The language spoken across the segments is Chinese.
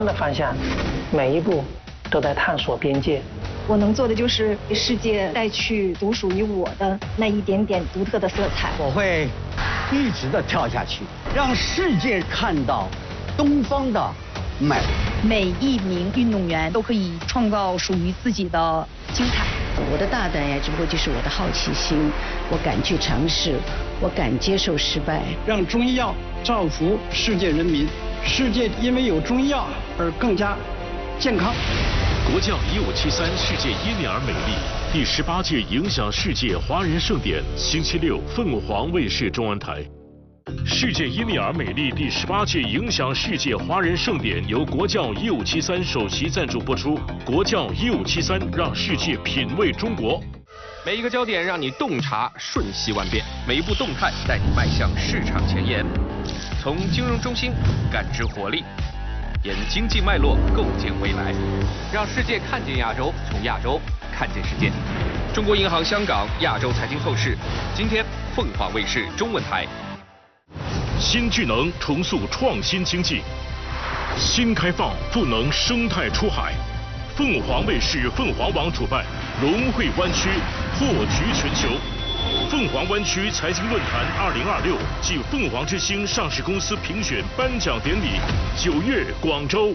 的方向，每一步都在探索边界。 我能做的就是给世界带去独属于我的那一点点独特的色彩。 我会一直的跳下去，让世界看到东方的美。 每一名运动员都可以创造属于自己的精彩。 我的大胆呀，只不过就是我的好奇心，我敢去尝试，我敢接受失败。 让中医药造福世界人民，世界因为有中医药而更加健康。 国将1573世界耶内尔美丽第18届影响世界华人盛典，星期六凤凰卫视中文台。世界耶内尔美丽第18届影响世界华人盛典由国教1573首席赞助播出。国教1573，让世界品味中国。 每一个焦点让你洞察瞬息万变，每一步动态带你迈向市场前沿。从金融中心感知活力，沿经济脉络构建未来，让世界看见亚洲，从亚洲看见世界。中国银行香港亚洲财经透视，今天凤凰卫视中文台。 新智能重塑创新经济，新开放赋能生态出海。凤凰卫视凤凰网主办融汇湾区破局全球凤凰湾区财经论坛2026暨凤凰之星上市公司评选颁奖典礼9月广州。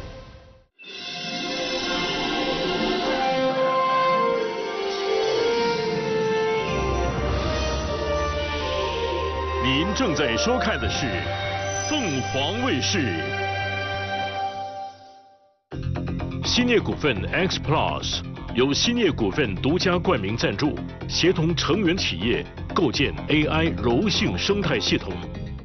您正在收看的是凤凰卫视。兴业股份 X Plus 由兴业股份独家冠名赞助，协同成员企业构建 AI 柔性生态系统。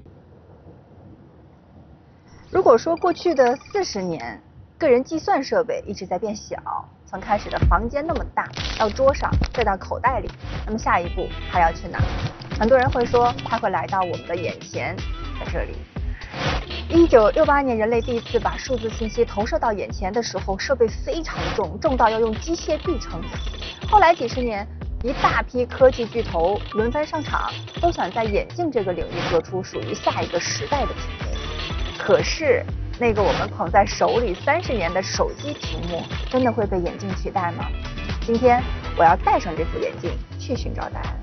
如果说过去的40年，个人计算设备一直在变小，从开始的房间那么大，到桌上，再到口袋里，那么下一步它要去哪？很多人会说，它会来到我们的眼前，在这里。1968年，人类第一次把数字信息投射到眼前的时候，设备非常重，重到要用机械臂撑起。后来几十年，一大批科技巨头轮番上场，都想在眼镜这个领域做出属于下一个时代的品类。可是，那个我们捧在手里30年的手机屏幕，真的会被眼镜取代吗？今天我要戴上这副眼镜，去寻找答案。